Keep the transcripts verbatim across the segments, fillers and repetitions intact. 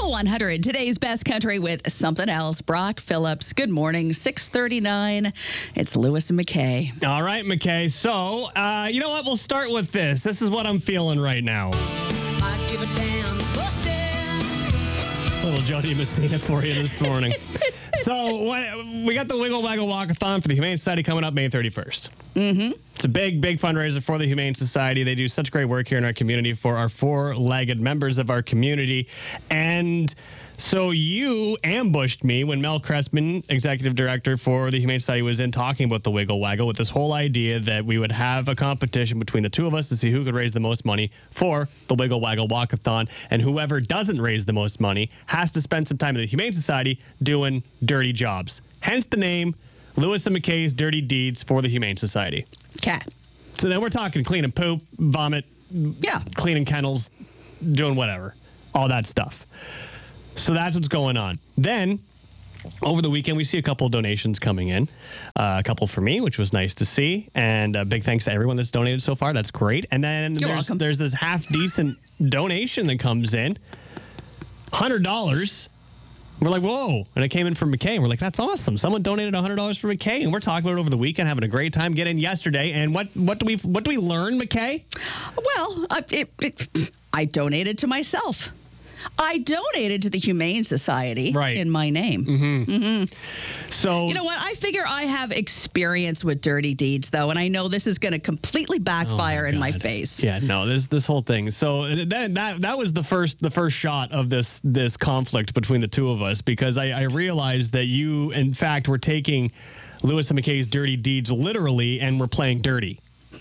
Cool one hundred, today's best country with something else. Brock Phillips, good morning, six thirty-nine. It's Lewis and McKay. All right, McKay. So, uh, you know what? We'll start with this. This is what I'm feeling right now. I give it down, busted. Little Jody Messina for you this morning. So, what, we got the Wiggle Waggle Walkathon for the Humane Society coming up May thirty-first. Mm-hmm. It's a big, big fundraiser for the Humane Society. They do such great work here in our community for our four-legged members of our community. And so you ambushed me when Mel Cressman, executive director for the Humane Society, was in talking about the Wiggle Waggle with this whole idea that we would have a competition between the two of us to see who could raise the most money for the Wiggle Waggle Walkathon. And whoever doesn't raise the most money has to spend some time in the Humane Society doing dirty jobs. Hence the name, Lewis and McKay's Dirty Deeds for the Humane Society. Okay. So then we're talking cleaning poop, vomit, Yeah. cleaning kennels, doing whatever, all that stuff. So that's what's going on. Then over the weekend, we see a couple of donations coming in. Uh, a couple for me, which was nice to see. And a big thanks to everyone that's donated so far. That's great. And then You're there's, welcome. there's this half decent donation that comes in, one hundred dollars. We're like, whoa. And it came in from McKay. And we're like, that's awesome. Someone donated one hundred dollars for McKay. And we're talking about it over the weekend, having a great time. Get in yesterday. And what what do we what do we learn, McKay? Well, I, it, it, I donated to myself. I donated to the Humane Society Right. in my name. Mm-hmm. So You know what? I figure I have experience with dirty deeds, though, and I know this is going to completely backfire Oh, in my God. face. Yeah, no, this this whole thing. So that that that was the first the first shot of this this conflict between the two of us, because I, I realized that you, in fact, were taking Lewis and McKay's Dirty Deeds literally, and we're playing dirty.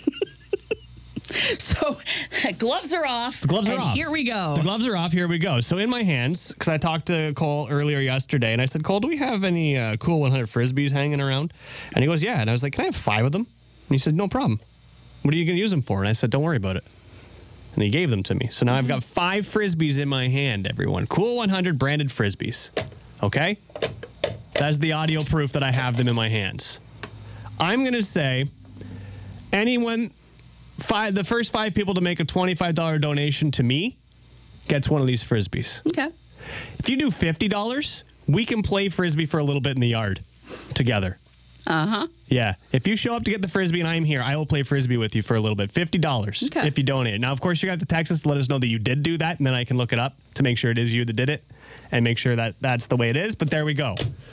So gloves are off. The gloves are and off. Here we go. The gloves are off. Here we go. So in my hands, because I talked to Cole earlier yesterday, and I said, Cole, do we have any uh, cool one hundred Frisbees hanging around? And he goes, yeah. And I was like, can I have five of them? And he said, no problem. What are you going to use them for? And I said, don't worry about it. And he gave them to me. So now I've got five Frisbees in my hand, everyone. Cool one hundred branded Frisbees. Okay? That's the audio proof that I have them in my hands. I'm going to say anyone... Five, the first five people to make a twenty-five dollars donation to me gets one of these Frisbees. Okay. If you do fifty dollars, we can play Frisbee for a little bit in the yard together. Uh-huh. Yeah. If you show up to get the Frisbee and I'm here, I will play Frisbee with you for a little bit. fifty dollars Okay. if you donate. Now, of course, you got to text us to let us know that you did do that, and then I can look it up to make sure it is you that did it and make sure that that's the way it is. But there we go.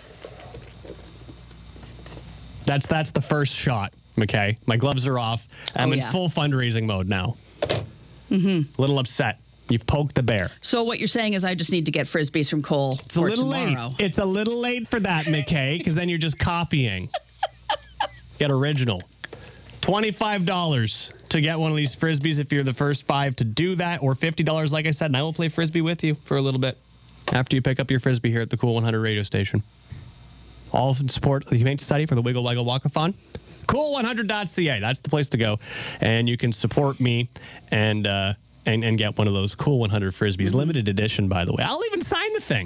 That's that's the first shot. McKay, my gloves are off. I'm Oh, in yeah. full fundraising mode now. Mm-hmm. A little upset. You've poked the bear. So what you're saying is I just need to get Frisbees from Cole It's a for little tomorrow. late. It's a little late for that, McKay, because then you're just copying. Get original. twenty-five dollars to get one of these Frisbees if you're the first five to do that, or fifty dollars, like I said, and I will play Frisbee with you for a little bit after you pick up your Frisbee here at the Cool one hundred radio station. All in support of the Humane Society for the Wiggle Waggle Walkathon. cool one hundred dot c a. That's the place to go. And you can support me and uh, and, and get one of those Cool one hundred Frisbees. Mm-hmm. Limited edition, by the way. I'll even sign the thing.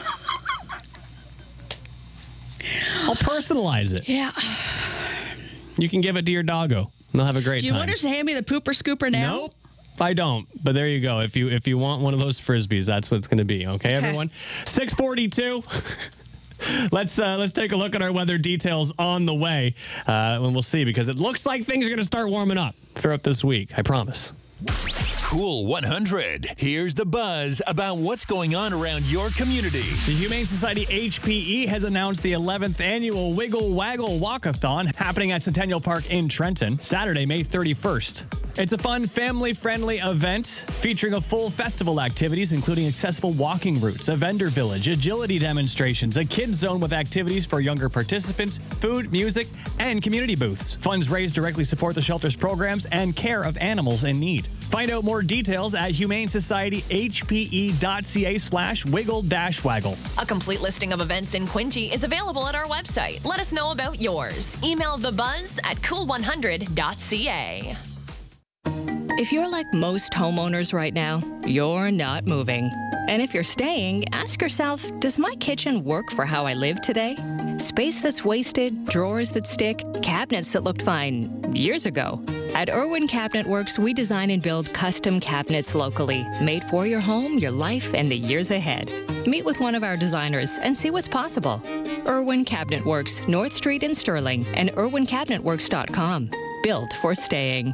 I'll personalize it. Yeah. You can give it to your doggo. And they'll have a great Do you time. want us to hand me the pooper scooper now? Nope. I don't. But there you go. If you if you want one of those Frisbees, that's what it's going to be. Okay, Okay. everyone? six forty-two. Let's uh, let's take a look at our weather details on the way, uh, and we'll see, because it looks like things are going to start warming up throughout this week. I promise. Cool one hundred. Here's the buzz about what's going on around your community. The Humane Society H P E has announced the eleventh annual Wiggle Waggle Walkathon happening at Centennial Park in Trenton, Saturday, May thirty-first. It's a fun, family-friendly event featuring a full festival activities, including accessible walking routes, a vendor village, agility demonstrations, a kids zone with activities for younger participants, food, music, and community booths. Funds raised directly support the shelter's programs and care of animals in need. Find out more details at humane society h p e dot c a slash wiggle dash waggle. A complete listing of events in Quinte is available at our website. Let us know about yours. Email the buzz at cool one hundred dot c a. If you're like most homeowners right now, you're not moving. And if you're staying, ask yourself, does my kitchen work for how I live today? Space that's wasted, drawers that stick, cabinets that looked fine years ago. At Irwin Cabinet Works, we design and build custom cabinets locally, made for your home, your life, and the years ahead. Meet with one of our designers and see what's possible. Irwin Cabinet Works, North Street in Sterling, and irwin cabinet works dot com. Built for staying.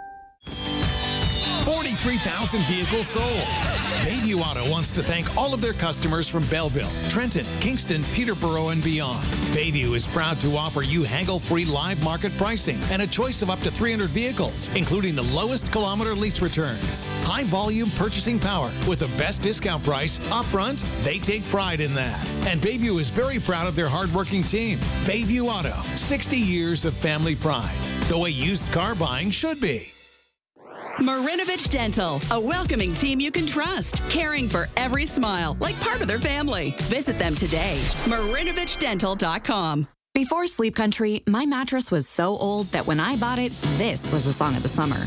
forty-three thousand vehicles sold. Bayview Auto wants to thank all of their customers from Belleville, Trenton, Kingston, Peterborough, and beyond. Bayview is proud to offer you haggle-free live market pricing and a choice of up to three hundred vehicles, including the lowest kilometer lease returns. High-volume purchasing power with the best discount price upfront. They take pride in that. And Bayview is very proud of their hardworking team. Bayview Auto, sixty years of family pride. The way used car buying should be. Marinovich Dental, a welcoming team you can trust, caring for every smile like part of their family. Visit them today. marinovich dental dot com. Before Sleep Country, my mattress was so old that when I bought it, this was the song of the summer.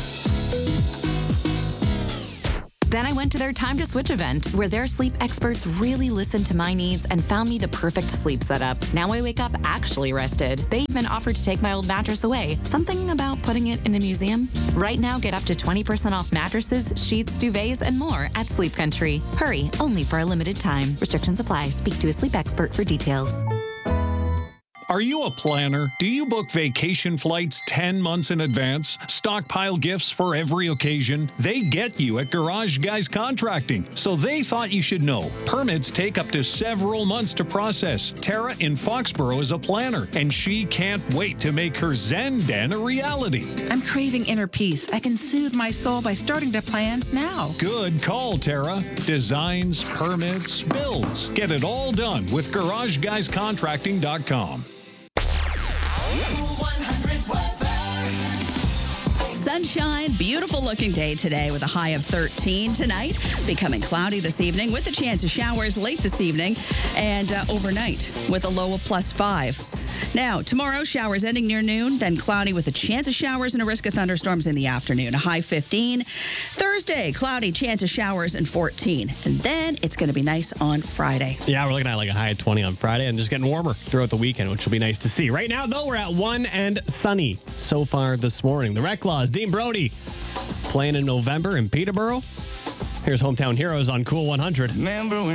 Then I went to their Time to Switch event, where their sleep experts really listened to my needs and found me the perfect sleep setup. Now I wake up actually rested. They even offered to take my old mattress away. Something about putting it in a museum? Right now, get up to twenty percent off mattresses, sheets, duvets, and more at Sleep Country. Hurry, only for a limited time. Restrictions apply. Speak to a sleep expert for details. Are you a planner? Do you book vacation flights ten months in advance? Stockpile gifts for every occasion? They get you at Garage Guys Contracting, so they thought you should know. Permits take up to several months to process. Tara in Foxborough is a planner, and she can't wait to make her Zen Den a reality. I'm craving inner peace. I can soothe my soul by starting to plan now. Good call, Tara. Designs, permits, builds. Get it all done with garage guys contracting dot com. Sunshine, beautiful looking day today with a high of thirteen tonight. Becoming cloudy this evening with a chance of showers late this evening and uh, overnight with a low of plus five. Now, tomorrow, showers ending near noon, then cloudy with a chance of showers and a risk of thunderstorms in the afternoon, a high fifteen. Thursday, cloudy, chance of showers and fourteen. And then it's going to be nice on Friday. Yeah, we're looking at like a high of twenty on Friday and just getting warmer throughout the weekend, which will be nice to see. Right now, though, we're at one and sunny so far this morning. The Rec Laws, Dean Brody, playing in November in Peterborough. Here's Hometown Heroes on Cool one hundred. Remember when